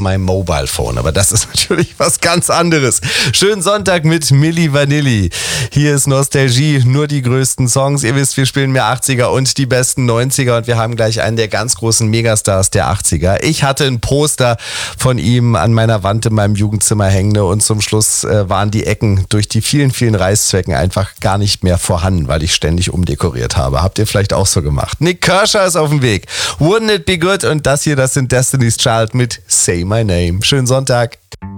my mobile phone. Aber das ist natürlich was ganz anderes. Schönen Sonntag mit Milli Vanilli. Hier ist Nostalgie, nur die größten Songs. Ihr wisst, wir spielen mehr 80er und die besten 90er und wir haben gleich einen der ganz großen Megastars der 80er. Ich hatte ein Poster von ihm an meiner Wand in meinem Jugendzimmer hängen und zum Schluss waren die Ecken durch die vielen, vielen Reißzwecken einfach gar nicht mehr vorhanden, weil ich ständig umdekoriert habe. Habt ihr vielleicht auch so gemacht? Nick Kershaw ist auf dem Weg. Wouldn't it be good? Und das hier, das sind Destiny's Child mit Say My Name. Schönen Sonntag.